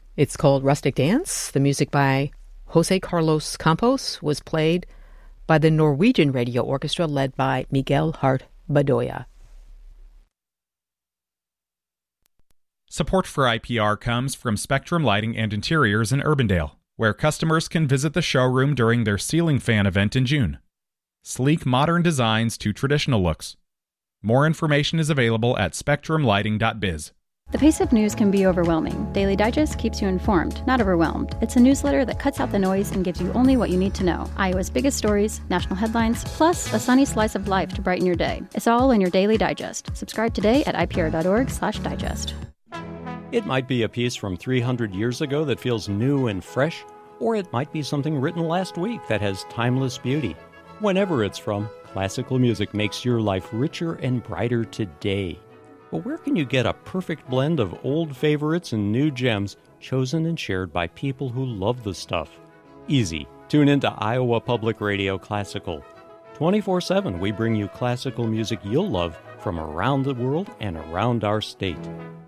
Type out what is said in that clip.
It's called Rustic Dance. The music by Jose Carlos Campos was played by the Norwegian Radio Orchestra led by Miguel Hart Bedoya. Support for IPR comes from Spectrum Lighting and Interiors in Urbandale, where customers can visit the showroom during their ceiling fan event in June. Sleek modern designs to traditional looks. More information is available at spectrumlighting.biz. The pace of news can be overwhelming. Daily Digest keeps you informed, not overwhelmed. It's a newsletter that cuts out the noise and gives you only what you need to know. Iowa's biggest stories, national headlines, plus a sunny slice of life to brighten your day. It's all in your Daily Digest. Subscribe today at ipr.org/digest. It might be a piece from 300 years ago that feels new and fresh, or it might be something written last week that has timeless beauty. Whenever it's from, classical music makes your life richer and brighter today. But where can you get a perfect blend of old favorites and new gems chosen and shared by people who love the stuff? Easy. Tune into Iowa Public Radio Classical. 24/7 we bring you classical music you'll love from around the world and around our state.